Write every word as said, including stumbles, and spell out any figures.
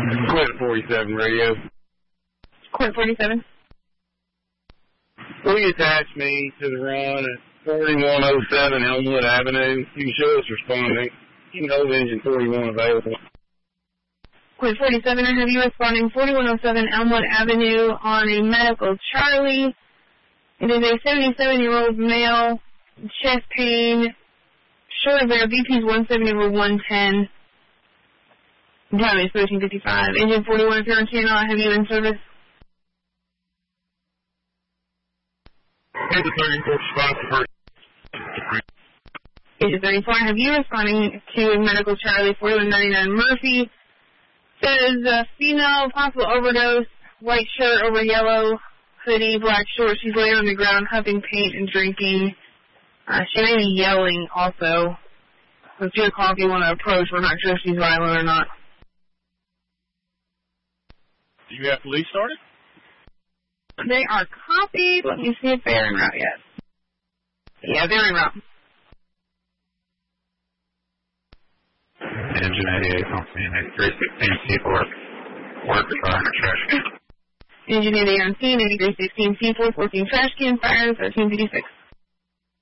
Quit forty-seven radio. Quit forty-seven. Will you attach me to the run at forty-one oh seven Elmwood Avenue? You can show us responding. You can hold engine forty-one available. Quit forty-seven, I have you responding forty-one oh seven Elmwood Avenue on a medical Charlie. It is a seventy-seven-year-old male, chest pain, short of air, B P's one seventy over one ten. Time is thirteen fifty-five. Engine forty-one, if you're on channel, I have you in service. Engine thirty-four, response to first. Engine thirty-four, I have you responding to medical Charlie, forty-one ninety-nine Murphy. Says uh, female, possible overdose, white shirt over yellow hoodie, black shorts. She's laying on the ground, huffing paint and drinking. Uh, she may be yelling also. So it's your call if you want to approach. We're not sure if she's violent or not. Do you have police started? They are copied. Let me see if they're en route yet. Yeah, they're en route. Engine eighty-eight, something, three sixteen, C four. Work the fire trash can. Engine eighty-eight on scene, eighty-three sixteen, C four, fourteen trash can, fire, thirteen fifty-six.